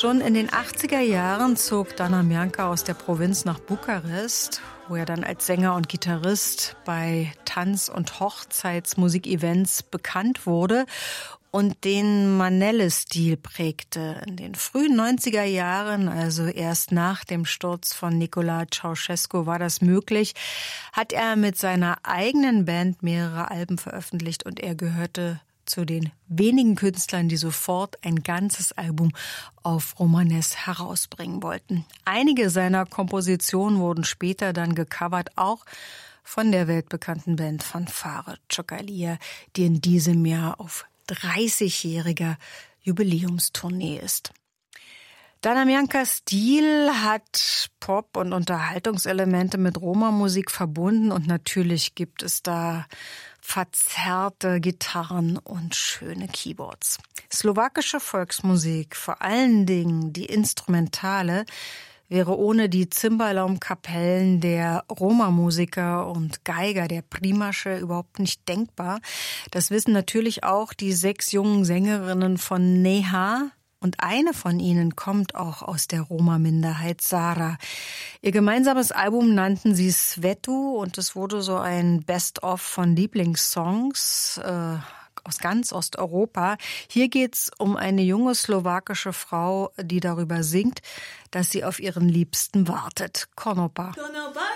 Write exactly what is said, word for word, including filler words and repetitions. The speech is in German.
Schon in den achtziger Jahren zog Dana Mianka aus der Provinz nach Bukarest, wo er dann als Sänger und Gitarrist bei Tanz- und Hochzeitsmusikevents bekannt wurde und den Manele-Stil prägte. In den frühen neunziger Jahren, also erst nach dem Sturz von Nicolae Ceausescu, war das möglich, hat er mit seiner eigenen Band mehrere Alben veröffentlicht und er gehörte zu den wenigen Künstlern, die sofort ein ganzes Album auf Romanes herausbringen wollten. Einige seiner Kompositionen wurden später dann gecovert, auch von der weltbekannten Band Fanfare Cioccolia, die in diesem Jahr auf dreißigjähriger Jubiläumstournee ist. Dana Miankas Stil hat Pop- und Unterhaltungselemente mit Roma-Musik verbunden und natürlich gibt es da verzerrte Gitarren und schöne Keyboards. Slowakische Volksmusik, vor allen Dingen die Instrumentale, wäre ohne die Cimbalom-Kapellen der Roma-Musiker und Geiger der Primasche überhaupt nicht denkbar. Das wissen natürlich auch die sechs jungen Sängerinnen von Neha. Und eine von ihnen kommt auch aus der Roma-Minderheit, Sara. Ihr gemeinsames Album nannten sie Svetu und es wurde so ein Best-of von Lieblingssongs äh, aus ganz Osteuropa. Hier geht's um eine junge slowakische Frau, die darüber singt, dass sie auf ihren Liebsten wartet. Konopa.